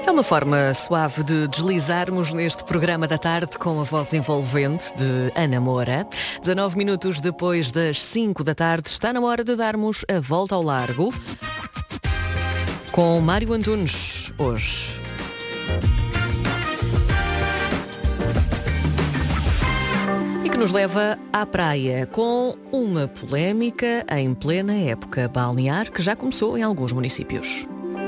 É uma forma suave de deslizarmos neste programa da tarde com a voz envolvente de Ana Moura. 19 minutos depois das 5 da tarde, está na hora de darmos a volta ao largo com Mário Antunes hoje. E que nos leva à praia com uma polémica em plena época balnear que já começou em alguns municípios.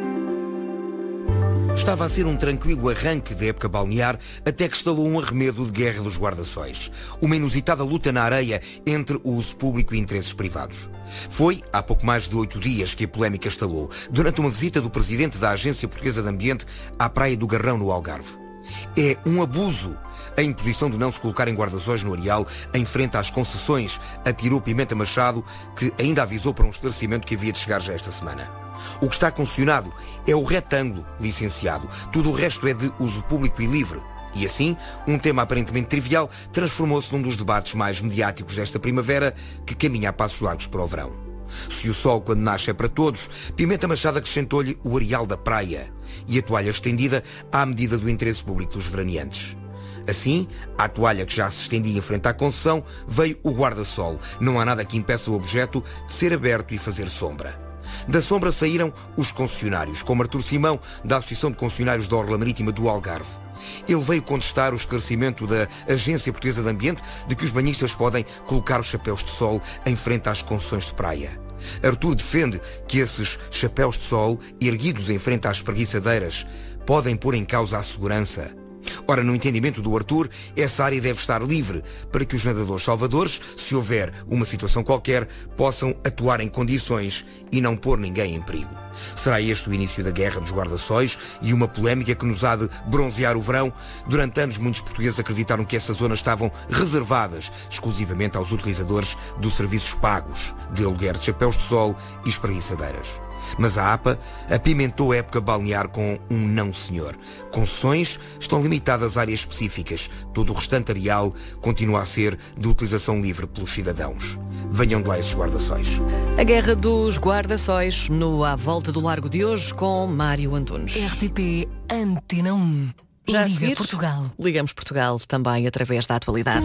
Estava a ser um tranquilo arranque da época balnear até que estalou um arremedo de guerra dos guarda-sóis. Uma inusitada luta na areia entre o uso público e interesses privados. Foi há pouco mais de 8 dias que a polémica estalou, durante uma visita do presidente da Agência Portuguesa de Ambiente à Praia do Garrão, no Algarve. É um abuso a imposição de não se colocarem guarda-sóis no areal em frente às concessões, atirou Pimenta Machado, que ainda avisou para um esclarecimento que havia de chegar já esta semana. O que está concessionado é o retângulo licenciado. Tudo o resto é de uso público e livre. E assim, um tema aparentemente trivial transformou-se num dos debates mais mediáticos desta primavera, que caminha a passos largos para o verão. Se o sol, quando nasce, é para todos, Pimenta Machado acrescentou-lhe o areal da praia e a toalha estendida à medida do interesse público dos veraneantes. Assim, à toalha que já se estendia em frente à concessão, veio o guarda-sol. Não há nada que impeça o objeto de ser aberto e fazer sombra. Da sombra saíram os concessionários, como Artur Simão, da Associação de Concessionários da Orla Marítima do Algarve. Ele veio contestar o esclarecimento da Agência Portuguesa de Ambiente de que os banhistas podem colocar os chapéus de sol em frente às concessões de praia. Artur defende que esses chapéus de sol, erguidos em frente às espreguiçadeiras, podem pôr em causa a segurança. Ora, no entendimento do Artur, essa área deve estar livre para que os nadadores salvadores, se houver uma situação qualquer, possam atuar em condições e não pôr ninguém em perigo. Será este o início da guerra dos guarda-sóis e uma polémica que nos há de bronzear o verão? Durante anos, muitos portugueses acreditaram que essas zonas estavam reservadas exclusivamente aos utilizadores dos serviços pagos de aluguer de chapéus de sol e espreguiçadeiras. Mas a APA apimentou a época balnear com um não senhor. Concessões estão limitadas a áreas específicas. Todo o restante areal continua a ser de utilização livre pelos cidadãos. Venham de lá esses guarda-sóis. A guerra dos guarda-sóis no À Volta do Largo de hoje com Mário Antunes. RTP Antena 1. Já a Liga seguir, Portugal. Ligamos Portugal também através da atualidade.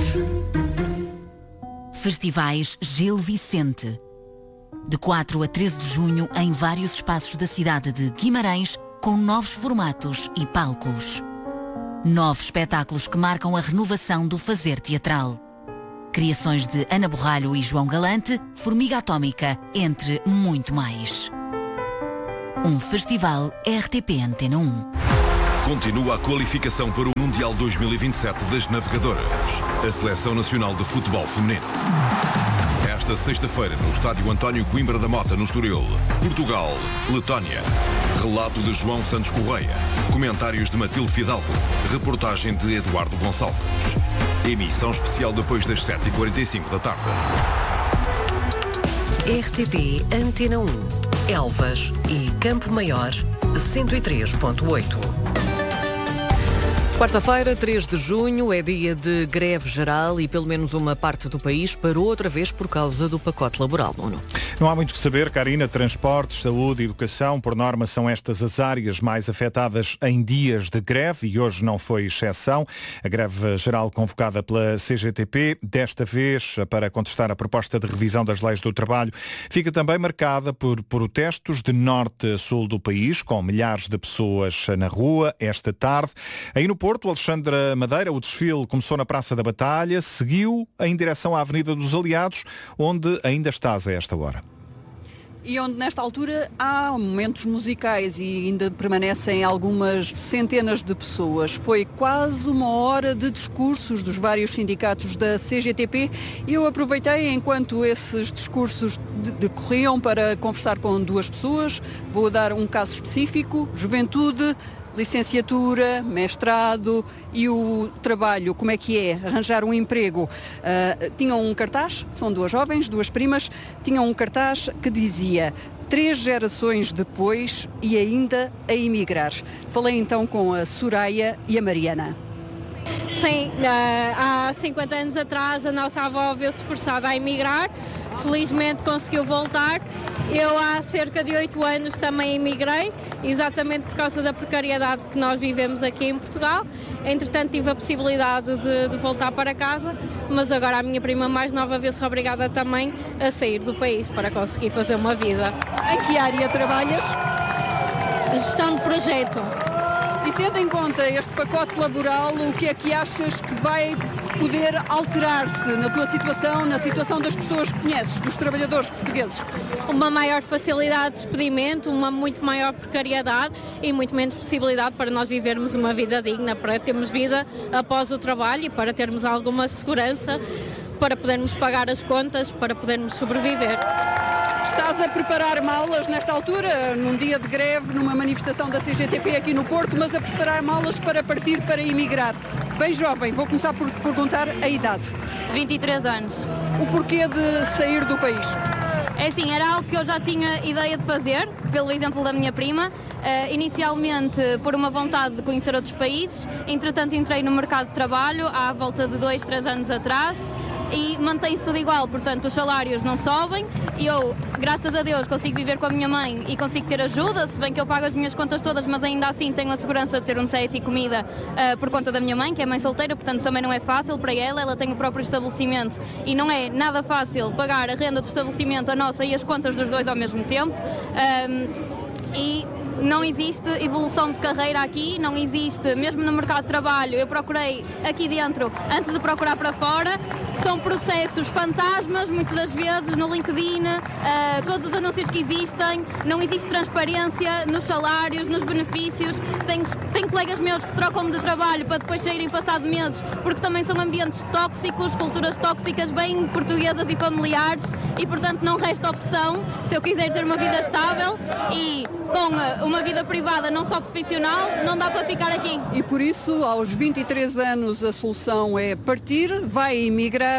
Festivais Gil Vicente. De 4 a 13 de junho, em vários espaços da cidade de Guimarães, com novos formatos e palcos. Novos espetáculos que marcam a renovação do fazer teatral. Criações de Ana Borralho e João Galante, Formiga Atómica, entre muito mais. Um festival RTP Antena 1. Continua a qualificação para o Mundial 2027 das Navegadoras. A Seleção Nacional de Futebol Feminino. Esta sexta-feira, no estádio António Coimbra da Mota, no Estoril. Portugal, Letónia. Relato de João Santos Correia. Comentários de Matilde Fidalgo. Reportagem de Eduardo Gonçalves. Emissão especial depois das 7h45 da tarde. RTP Antena 1. Elvas e Campo Maior, 103.8. Quarta-feira, 3 de junho, é dia de greve geral e pelo menos uma parte do país parou outra vez por causa do pacote laboral, Nuno. Não há muito que saber, Karina. Transportes, saúde e educação, por norma, são estas as áreas mais afetadas em dias de greve e hoje não foi exceção. A greve geral convocada pela CGTP, desta vez para contestar a proposta de revisão das leis do trabalho, fica também marcada por protestos de norte a sul do país, com milhares de pessoas na rua esta tarde. Aí no Porto, Alexandra Madeira, o desfile começou na Praça da Batalha, seguiu em direção à Avenida dos Aliados, onde ainda estás a esta hora. E onde nesta altura há momentos musicais e ainda permanecem algumas centenas de pessoas. Foi quase uma hora de discursos dos vários sindicatos da CGTP e eu aproveitei enquanto esses discursos decorriam para conversar com duas pessoas. Vou dar um caso específico: juventude, licenciatura, mestrado e o trabalho, como é que é arranjar um emprego. Tinham um cartaz, são duas jovens, duas primas, tinham um cartaz que dizia: 3 gerações depois e ainda a emigrar. Falei então com a Soraya e a Mariana. Sim, há 50 anos atrás a nossa avó viu-se forçada a emigrar felizmente conseguiu voltar. Eu há cerca de 8 anos também emigrei, exatamente por causa da precariedade que nós vivemos aqui em Portugal. Entretanto tive a possibilidade de voltar para casa, mas agora a minha prima mais nova vê-se obrigada também a sair do país para conseguir fazer uma vida. Em que área trabalhas? Gestão de projeto. E tendo em conta este pacote laboral, o que é que achas que vai poder alterar-se na tua situação, na situação das pessoas que conheces, dos trabalhadores portugueses? Uma maior facilidade de despedimento, uma muito maior precariedade e muito menos possibilidade para nós vivermos uma vida digna, para termos vida após o trabalho e para termos alguma segurança, para podermos pagar as contas, para podermos sobreviver. Estás a preparar malas nesta altura, num dia de greve, numa manifestação da CGTP aqui no Porto, mas a preparar malas para partir para emigrar. Bem jovem, vou começar por perguntar a idade. 23 anos. O porquê de sair do país? É assim, era algo que eu já tinha ideia de fazer, pelo exemplo da minha prima. Inicialmente por uma vontade de conhecer outros países, entretanto entrei no mercado de trabalho há volta de 2, 3 anos atrás e mantém-se tudo igual, portanto os salários não sobem e eu, graças a Deus, consigo viver com a minha mãe e consigo ter ajuda, se bem que eu pago as minhas contas todas, mas ainda assim tenho a segurança de ter um teto e comida por conta da minha mãe, que é mãe solteira, portanto também não é fácil para ela tem o próprio estabelecimento e não é nada fácil pagar a renda do estabelecimento, a nossa e as contas dos dois ao mesmo tempo. E não existe evolução de carreira aqui, não existe, mesmo no mercado de trabalho, eu procurei aqui dentro antes de procurar para fora, são processos fantasmas, muitas das vezes no LinkedIn, todos os anúncios que existem, não existe transparência nos salários, nos benefícios, tenho colegas meus que trocam de trabalho para depois saírem passado meses, porque também são ambientes tóxicos, culturas tóxicas bem portuguesas e familiares e portanto não resta opção, se eu quiser ter uma vida estável e com uma vida privada, não só profissional, não dá para ficar aqui. E por isso, aos 23 anos, a solução é partir, vai emigrar.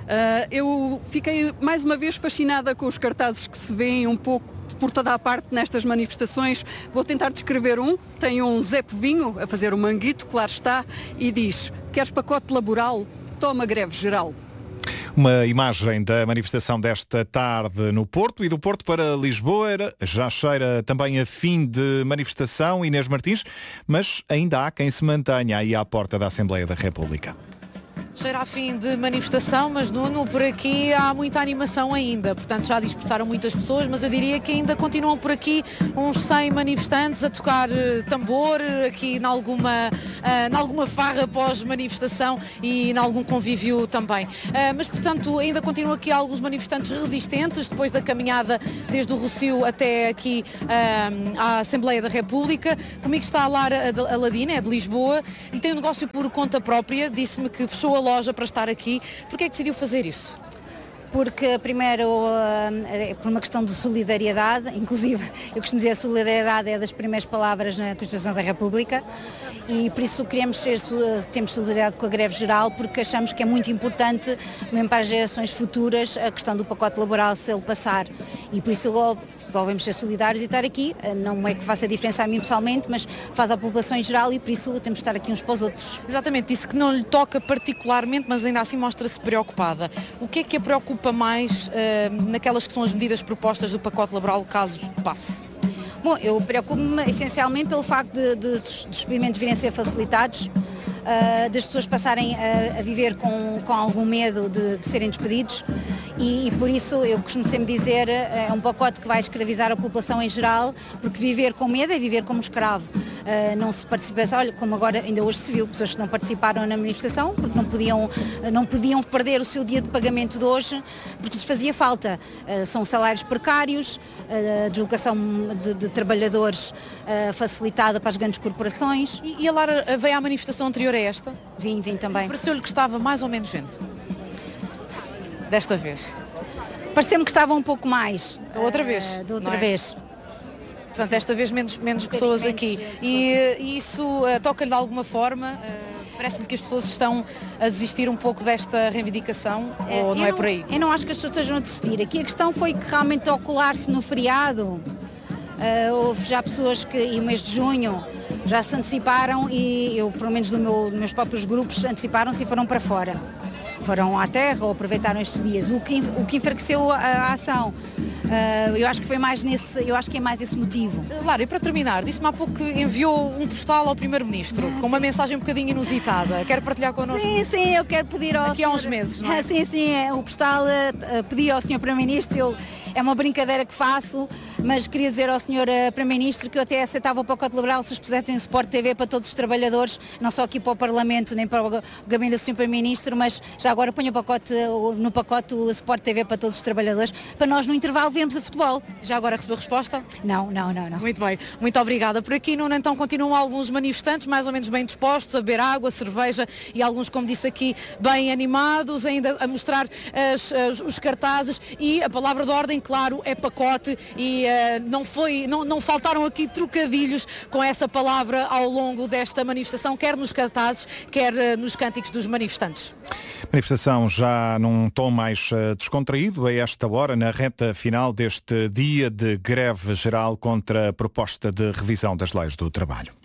Eu fiquei mais uma vez fascinada com os cartazes que se vêem um pouco por toda a parte nestas manifestações. Vou tentar descrever um. Tem um Zé Povinho a fazer o manguito, claro está, e diz: queres pacote laboral? Toma greve geral. Uma imagem da manifestação desta tarde no Porto e do Porto para Lisboa. Já cheira também a fim de manifestação, Inês Martins, mas ainda há quem se mantenha aí à porta da Assembleia da República. Cheira a fim de manifestação, mas Nuno, por aqui há muita animação ainda, portanto já dispersaram muitas pessoas, mas eu diria que ainda continuam por aqui uns 100 manifestantes a tocar tambor, aqui em alguma farra pós-manifestação e em algum convívio também. Mas portanto ainda continuam aqui alguns manifestantes resistentes, depois da caminhada desde o Rossio até aqui à Assembleia da República. Comigo está a Lara Aladina, é de Lisboa, e tem um negócio por conta própria, disse-me que fechou a loja para estar aqui. Porquê é que decidiu fazer isso? Porque, primeiro, por uma questão de solidariedade, inclusive, eu costumo dizer, a solidariedade é das primeiras palavras na Constituição da República e por isso temos solidariedade com a greve geral, porque achamos que é muito importante, mesmo para as gerações futuras, a questão do pacote laboral se ele passar. E por isso devemos ser solidários e estar aqui. Não é que faça diferença a mim pessoalmente, mas faz à população em geral e por isso temos de estar aqui uns para os outros. Exatamente, disse que não lhe toca particularmente, mas ainda assim mostra-se preocupada. O que é que a preocupa mais naquelas que são as medidas propostas do pacote laboral caso passe? Bom, eu preocupo-me essencialmente pelo facto de os despedimentos virem a ser facilitados, das pessoas passarem a viver com algum medo de serem despedidos e por isso eu costumo sempre dizer é um pacote que vai escravizar a população em geral, porque viver com medo é viver como escravo. Não se participa, olha, como agora ainda hoje se viu, pessoas que não participaram na manifestação porque não podiam perder o seu dia de pagamento de hoje porque lhes fazia falta. São salários precários, a deslocação de trabalhadores facilitada para as grandes corporações. E a Lara veio à manifestação anterior a esta? Vim também. Pareceu-lhe que estava mais ou menos gente? Desta vez? Pareceu-me que estava um pouco mais. Da outra vez? Da outra vez. Portanto, desta vez menos pessoas aqui. E isso toca-lhe de alguma forma? Parece-lhe que as pessoas estão a desistir um pouco desta reivindicação ou não é por aí? Eu não acho que as pessoas estejam a desistir. Aqui a questão foi que realmente ao colar-se no feriado, houve já pessoas que, e o mês de junho, já se anteciparam e eu, pelo menos dos meus próprios grupos, anteciparam-se e foram para fora. foram à terra ou aproveitaram estes dias. O que enfraqueceu a ação, eu acho que é mais esse motivo. Lara, e para terminar, disse-me há pouco que enviou um postal ao Primeiro-Ministro com uma mensagem um bocadinho inusitada. Quer partilhar connosco? Sim, eu quero pedir ao... Aqui há uns meses, não é? Sim, o postal pedi ao Sr. Primeiro-Ministro, é uma brincadeira que faço, mas queria dizer ao Sr. Primeiro-Ministro que eu até aceitava o pacote liberal se os pusessem Sport TV para todos os trabalhadores, não só aqui para o Parlamento, nem para o gabinete do Sr. Primeiro-Ministro, mas já agora ponho no pacote o Sport TV para todos os trabalhadores, para nós no intervalo vermos a futebol. Já agora recebeu resposta? Não. Muito bem, muito obrigada. Por aqui, Nuno, então continuam alguns manifestantes mais ou menos bem dispostos a beber água, cerveja e alguns, como disse aqui, bem animados, ainda a mostrar os cartazes, e a palavra de ordem, claro, é pacote, e não faltaram aqui trocadilhos com essa palavra ao longo desta manifestação, quer nos cartazes, quer nos cânticos dos manifestantes. Manifestação já num tom mais descontraído a esta hora, na reta final deste dia de greve geral contra a proposta de revisão das leis do trabalho.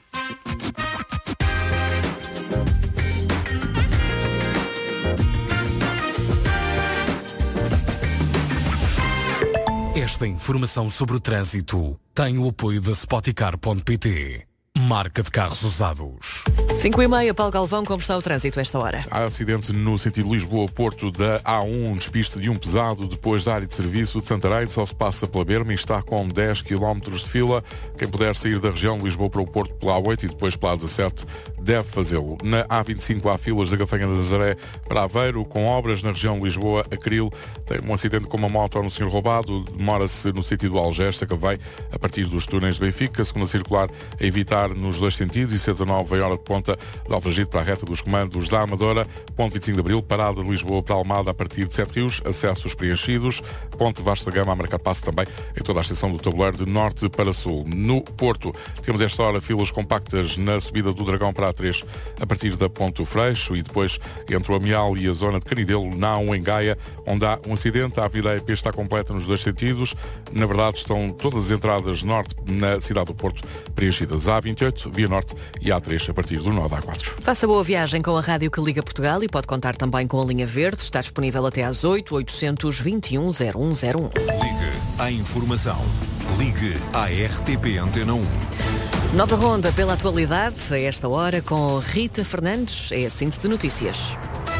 Esta informação sobre o trânsito tem o apoio da Spoticar.pt, marca de carros usados. 5h30, Paulo Galvão, como está o trânsito a esta hora? Há acidente no sentido Lisboa-Porto da A1, despiste de um pesado depois da área de serviço de Santarém, só se passa pela Berma e está com 10 km de fila. Quem puder sair da região de Lisboa para o Porto pela A8 e depois pela A17 deve fazê-lo. Na A25 há filas da Gafanha da Nazaré para Aveiro, com obras na região de Lisboa. Acril tem um acidente com uma moto no senhor roubado, demora-se no sentido do Algés, que vem a partir dos túneis de Benfica. Segunda circular a evitar nos dois sentidos, e C19 vem hora de ponta de Alfragide para a reta dos comandos da Amadora. Ponte 25 de Abril, parada de Lisboa para Almada a partir de Sete Rios, acessos preenchidos. Ponte Vasta Gama a marcar passo também em toda a extensão do tabuleiro de norte para sul. No Porto temos esta hora filas compactas na subida do Dragão para a A3 a partir da Ponte do Freixo, e depois entre o Amial e a zona de Canidelo, na A1 em Gaia, onde há um acidente. A Avenida EP está completa nos dois sentidos. Na verdade estão todas as entradas norte na cidade do Porto preenchidas. A A28, Via Norte, e a A3 a partir do nó da A4. Faça boa viagem com a rádio que liga Portugal e pode contar também com a linha verde. Está disponível até às 8, 821 0101. Ligue à informação. Ligue à RTP Antena 1. Nova ronda pela atualidade, a esta hora, com Rita Fernandes. É a síntese de notícias.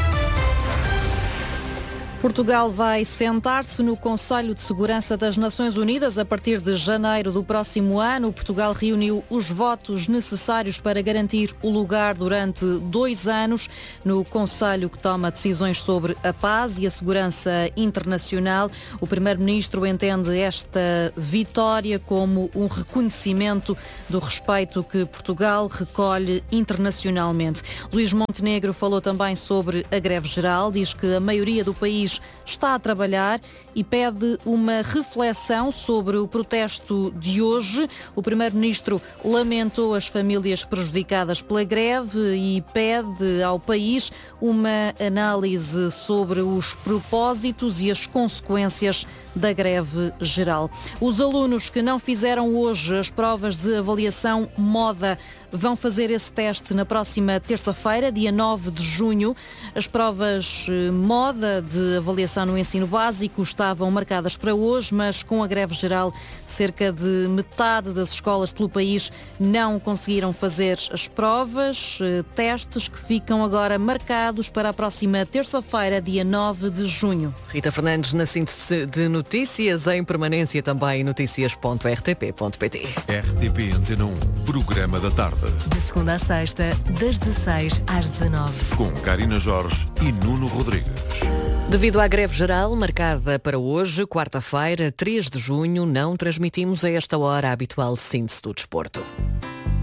Portugal vai sentar-se no Conselho de Segurança das Nações Unidas a partir de janeiro do próximo ano. Portugal reuniu os votos necessários para garantir o lugar durante 2 anos no Conselho que toma decisões sobre a paz e a segurança internacional. O Primeiro-Ministro entende esta vitória como um reconhecimento do respeito que Portugal recolhe internacionalmente. Luís Montenegro falou também sobre a greve geral, diz que a maioria do país está a trabalhar e pede uma reflexão sobre o protesto de hoje. O Primeiro-Ministro lamentou as famílias prejudicadas pela greve e pede ao país uma análise sobre os propósitos e as consequências da greve geral. Os alunos que não fizeram hoje as provas de avaliação moda vão fazer esse teste na próxima terça-feira, dia 9 de junho. As provas moda de avaliação no ensino básico estavam marcadas para hoje, mas com a greve geral, cerca de metade das escolas pelo país não conseguiram fazer as provas, testes que ficam agora marcados para a próxima terça-feira, dia 9 de junho. Rita Fernandes na síntese de notícias, em permanência também notícias.rtp.pt. RTP Antena 1, programa da tarde. De segunda a sexta, das 16 às 19. Com Karina Jorge e Nuno Rodrigues. Devido à greve geral marcada para hoje, quarta-feira, 3 de junho, não transmitimos a esta hora a habitual síntese do desporto.